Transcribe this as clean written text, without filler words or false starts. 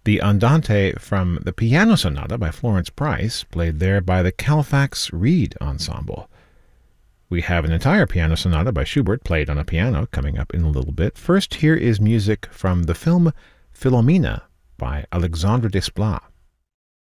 The Andante from the Piano Sonata by Florence Price, played there by the Colfax Reed Ensemble. We have an entire piano sonata by Schubert played on a piano coming up in a little bit. First, here is music from the film Philomena by Alexandre Desplat.